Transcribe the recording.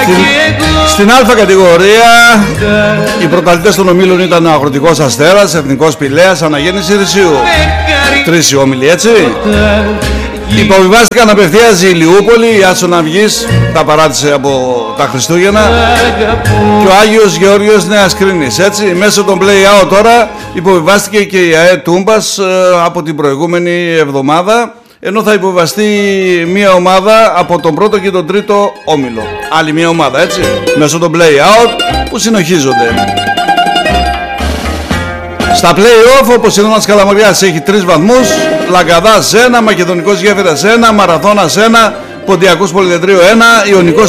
Στην Α κατηγορία οι πρωταθλητές των ομίλων ήταν ο Αγροτικός Αστέρας, Εθνικός Πηλέας, Αναγέννηση Ρησίου. 3 οι όμιλοι, έτσι. Υποβιβάστηκαν απευθείας η Ηλιούπολη, η Άσονα Αυγής τα παράτησε από τα Χριστούγεννα και ο Άγιος Γεώργιος Νέας Κρίνης, έτσι. Μέσω των play-out τώρα υποβιβάστηκε και η ΑΕ Τούμπας από την προηγούμενη εβδομάδα, ενώ θα υποβιβαστεί μία ομάδα από τον πρώτο και τον τρίτο όμιλο. Άλλη μία ομάδα, έτσι, μέσω των play-out που συνοχίζονται. Στα play-off, όπως η Δόνας Καλαμαριάς έχει 3 βαθμούς, Λαγκαδάς 1, Μακεδονικός Γέφυρας 1, Μαραθώνας 1, Ποντιακός Πολυδετρίου 1, Ιωνικός